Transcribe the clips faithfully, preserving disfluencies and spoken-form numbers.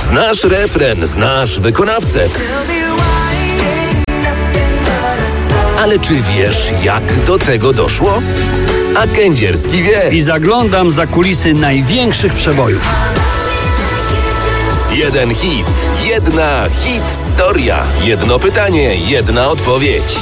Znasz refren, znasz wykonawcę. Ale czy wiesz, jak do tego doszło? A Kędzierski wie. I zaglądam za kulisy największych przebojów. Jeden hit, jedna hit-storia. Jedno pytanie, jedna odpowiedź.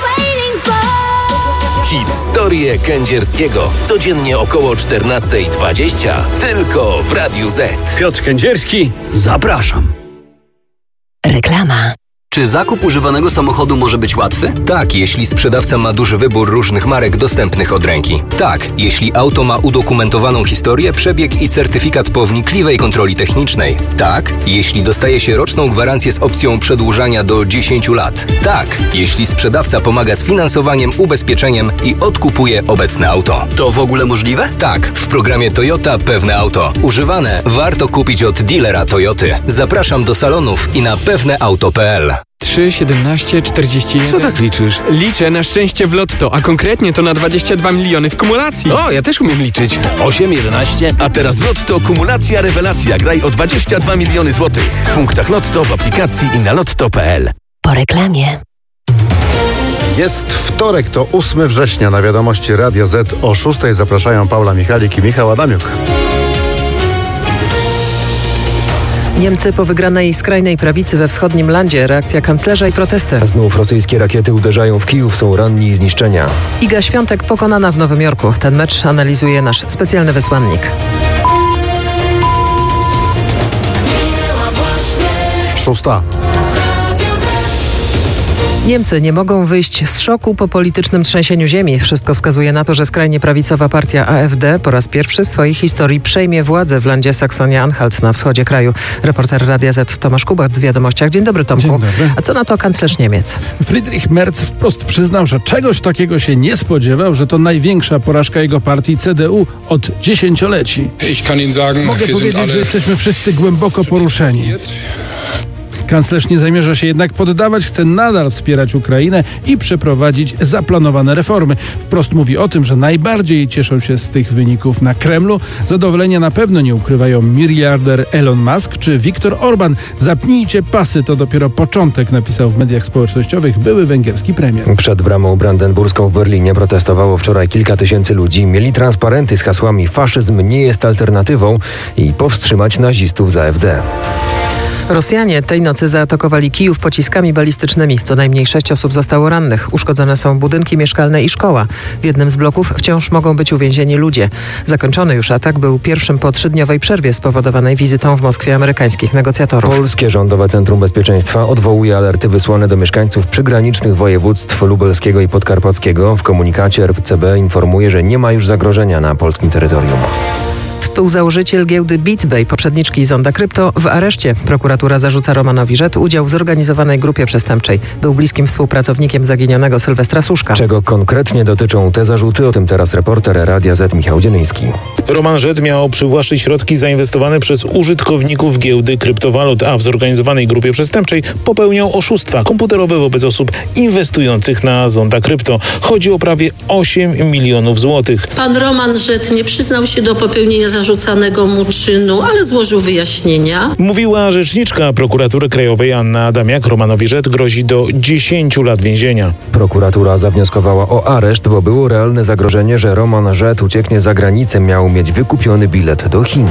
Hit-storię Kędzierskiego. Codziennie około czternasta dwadzieścia. Tylko w Radiu Z. Piotr Kędzierski, zapraszam. Reklama. Czy zakup używanego samochodu może być łatwy? Tak, jeśli sprzedawca ma duży wybór różnych marek dostępnych od ręki. Tak, jeśli auto ma udokumentowaną historię, przebieg i certyfikat po wnikliwej kontroli technicznej. Tak, jeśli dostaje się roczną gwarancję z opcją przedłużania do dziesięciu lat. Tak, jeśli sprzedawca pomaga z finansowaniem, ubezpieczeniem i odkupuje obecne auto. To w ogóle możliwe? Tak, w programie Toyota Pewne Auto. Używane warto kupić od dealera Toyoty. Zapraszam do salonów i na pewneauto kropka p l. trzy, siedemnaście, czterdzieści jeden. Co tak liczysz? Liczę na szczęście w lotto, a konkretnie to na dwadzieścia dwa miliony w kumulacji. O, ja też umiem liczyć. osiem, jedenaście. A teraz Lotto kumulacja rewelacja. Graj o dwadzieścia dwa miliony złotych. W punktach Lotto, w aplikacji i na lotto kropka p l. Po reklamie. Jest wtorek, to ósmego września. Na wiadomości Radio Z o szóstej zapraszają Paula Michalik i Michał Adamiuk. Niemcy po wygranej skrajnej prawicy we wschodnim landzie. Reakcja kanclerza i protesty. Znów rosyjskie rakiety uderzają w Kijów, są ranni i zniszczenia. Iga Świątek pokonana w Nowym Jorku. Ten mecz analizuje nasz specjalny wysłannik. Szósta. Niemcy nie mogą wyjść z szoku po politycznym trzęsieniu ziemi. Wszystko wskazuje na to, że skrajnie prawicowa partia A F D po raz pierwszy w swojej historii przejmie władzę w landzie Saksonia-Anhalt na wschodzie kraju. Reporter Radia Z Tomasz Kubach w Wiadomościach. Dzień dobry, Tomku. Dzień dobry. A co na to kanclerz Niemiec? Friedrich Merz wprost przyznał, że czegoś takiego się nie spodziewał, że to największa porażka jego partii C D U od dziesięcioleci. Mogę powiedzieć, że jesteśmy wszyscy głęboko poruszeni. Kanclerz nie zamierza się jednak poddawać, chce nadal wspierać Ukrainę i przeprowadzić zaplanowane reformy. Wprost mówi o tym, że najbardziej cieszą się z tych wyników na Kremlu. Zadowolenia na pewno nie ukrywają miliarder Elon Musk czy Viktor Orban. Zapnijcie pasy, to dopiero początek, napisał w mediach społecznościowych były węgierski premier. Przed bramą brandenburską w Berlinie protestowało wczoraj kilka tysięcy ludzi. Mieli transparenty z hasłami "Faszyzm nie jest alternatywą" i "Powstrzymać nazistów z A F D". Rosjanie tej nocy zaatakowali Kijów pociskami balistycznymi. Co najmniej sześć osób zostało rannych. Uszkodzone są budynki mieszkalne i szkoła. W jednym z bloków wciąż mogą być uwięzieni ludzie. Zakończony już atak był pierwszym po trzydniowej przerwie spowodowanej wizytą w Moskwie amerykańskich negocjatorów. Polskie Rządowe Centrum Bezpieczeństwa odwołuje alerty wysłane do mieszkańców przygranicznych województw lubelskiego i podkarpackiego. W komunikacie R C B informuje, że nie ma już zagrożenia na polskim terytorium. Współzałożyciel giełdy BitBay, poprzedniczki Zonda Krypto, w areszcie. Prokuratura zarzuca Romanowi Rzet udział w zorganizowanej grupie przestępczej. Był bliskim współpracownikiem zaginionego Sylwestra Suszka. Czego konkretnie dotyczą te zarzuty? O tym teraz reporter Radia Z Michał Dzielyński. Roman Rzet miał przywłaszczyć środki zainwestowane przez użytkowników giełdy kryptowalut, a w zorganizowanej grupie przestępczej popełniał oszustwa komputerowe wobec osób inwestujących na Zonda Krypto. Chodzi o prawie osiem milionów złotych. Pan Roman Rzet nie przyznał się do popełnienia zarzucanego mu czynu, ale złożył wyjaśnienia. Mówiła rzeczniczka Prokuratury Krajowej Anna Adamiak. Romanowi Rzet grozi do dziesięciu lat więzienia. Prokuratura zawnioskowała o areszt, bo było realne zagrożenie, że Roman Rzet ucieknie za granicę, miał mieć wykupiony bilet do Chin.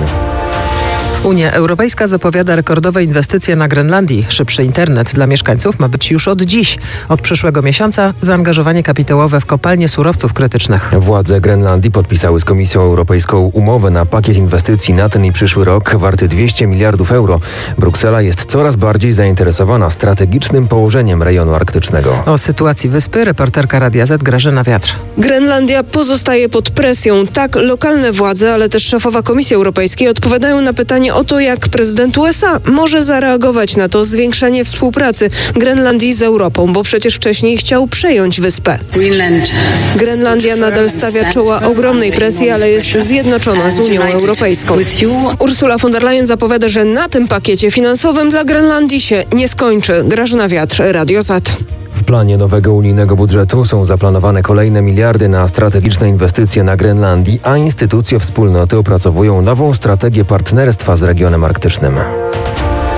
Unia Europejska zapowiada rekordowe inwestycje na Grenlandii. Szybszy internet dla mieszkańców ma być już od dziś. Od przyszłego miesiąca zaangażowanie kapitałowe w kopalnie surowców krytycznych. Władze Grenlandii podpisały z Komisją Europejską umowę na pakiet inwestycji na ten i przyszły rok warty dwieście miliardów euro. Bruksela jest coraz bardziej zainteresowana strategicznym położeniem rejonu arktycznego. O sytuacji wyspy reporterka Radia Z Grażyna Wiatr. Grenlandia pozostaje pod presją. Tak lokalne władze, ale też szefowa Komisji Europejskiej odpowiadają na pytanie o to, jak prezydent U S A może zareagować na to zwiększenie współpracy Grenlandii z Europą, bo przecież wcześniej chciał przejąć wyspę. Grenlandia nadal stawia czoła ogromnej presji, ale jest zjednoczona z Unią Europejską. Ursula von der Leyen zapowiada, że na tym pakiecie finansowym dla Grenlandii się nie skończy. Grażyna Wiatr, Radio Z. W planie nowego unijnego budżetu są zaplanowane kolejne miliardy na strategiczne inwestycje na Grenlandii, a instytucje wspólnoty opracowują nową strategię partnerstwa z regionem arktycznym.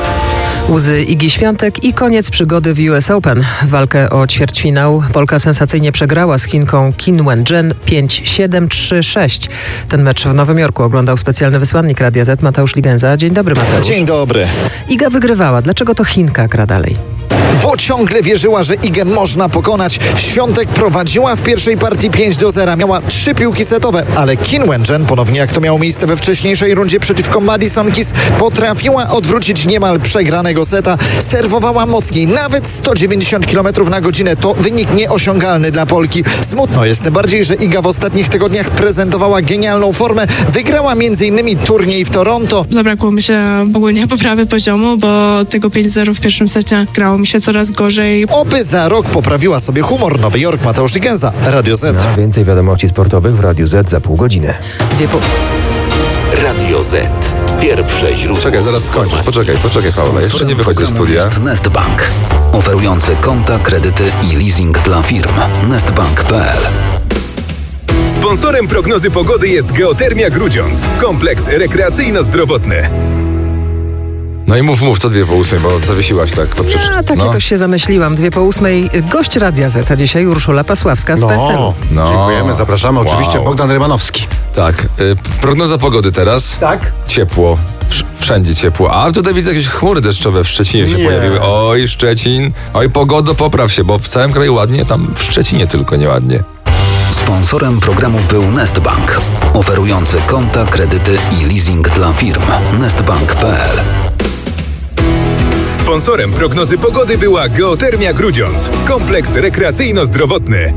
Łzy Igi Świątek i koniec przygody w U S Open. Walkę o ćwierćfinał Polka sensacyjnie przegrała z Chinką Qin Wen-jen pięć siedem trzy sześć. Ten mecz w Nowym Jorku oglądał specjalny wysłannik Radia Z Mateusz Ligenza. Dzień dobry, Mateusz. Dzień dobry. Iga wygrywała. Dlaczego to Chinka gra dalej? Bo ciągle wierzyła, że Igę można pokonać. Świątek prowadziła w pierwszej partii pięć do zera. Miała trzy piłki setowe, ale Qin Wen-jen, ponownie jak to miało miejsce we wcześniejszej rundzie przeciwko Madison Keys, potrafiła odwrócić niemal przegranego seta. Serwowała mocniej, nawet sto dziewięćdziesiąt kilometrów na godzinę. To wynik nieosiągalny dla Polki. Smutno jest tym bardziej, że Iga w ostatnich tygodniach prezentowała genialną formę. Wygrała m.in. turniej w Toronto. Zabrakło mi się ogólnie poprawy poziomu, bo tego pięć zero w pierwszym secie grało mi się coraz gorzej. Oby za rok poprawiła sobie humor. Nowy Jork, Mateusz Ligenza, Radio Z. No, więcej wiadomości sportowych w Radiu Z za pół godziny. Dwie po... Radio Z. Pierwsze źródło. Czekaj, zaraz skończysz. Poczekaj, poczekaj, Paweł. Jeszcze nie wychodź ze studia. Jest Nestbank, oferujący konta, kredyty i leasing dla firm. nestbank kropka p l. Sponsorem prognozy pogody jest Geotermia Grudziądz. Kompleks rekreacyjno-zdrowotny. No i mów, mów, co dwie po ósmej, bo zawiesiłaś tak. To przecież, Ja tak no. jakoś się zamyśliłam. Dwie po ósmej. Gość Radia Z, a dzisiaj Urszula Pasławska z No, P S L. No. Dziękujemy, zapraszamy. Wow. Oczywiście Bogdan Rymanowski. Tak, y, prognoza pogody teraz. Tak. Ciepło. Wsz- Wszędzie ciepło. A tutaj widzę jakieś chmury deszczowe w Szczecinie się Nie. pojawiły. Oj, Szczecin. Oj, pogodo, popraw się, bo w całym kraju ładnie, tam w Szczecinie tylko nieładnie. Sponsorem programu był Nestbank, oferujący konta, kredyty i leasing dla firm. nestbank kropka p l. Sponsorem prognozy pogody była Geotermia Grudziądz. Kompleks rekreacyjno-zdrowotny.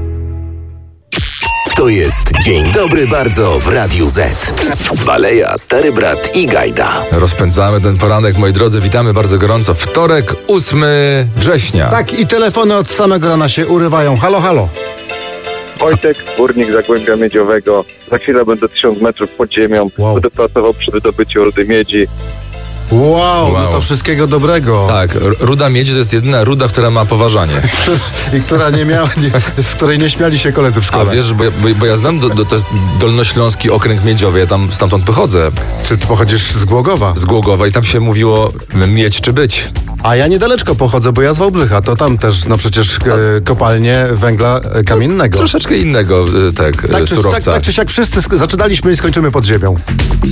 To jest Dzień Dobry Bardzo w Radiu Z. Baleja, Stary Brat i Gajda. Rozpędzamy ten poranek, moi drodzy, witamy bardzo gorąco. Wtorek, ósmego września. Tak, i telefony od samego rana się urywają. Halo, halo. Wojtek, górnik Zagłębia Miedziowego. Za chwilę będę tysiąc metrów pod ziemią. Wow. Będę pracował przy wydobyciu rudy miedzi. Wow, Wow. no to wszystkiego dobrego. Tak, r- ruda miedzi to jest jedyna ruda, która ma poważanie. I która nie miała, nie, z której nie śmiali się koledzy w A szkole. wiesz, bo, bo, bo ja znam, do, do, to jest Dolnośląski Okręg Miedziowy, ja tam stamtąd pochodzę. Czy ty pochodzisz z Głogowa? Z Głogowa i tam się mówiło mieć czy być. A ja niedaleczko pochodzę, bo ja z Wałbrzycha, to tam też, no przecież e, kopalnie węgla e, kamiennego. Troszeczkę innego, e, tak, Tak e, czy, tak, surowca. tak czy siak wszyscy sk- zaczynaliśmy i skończymy pod ziemią.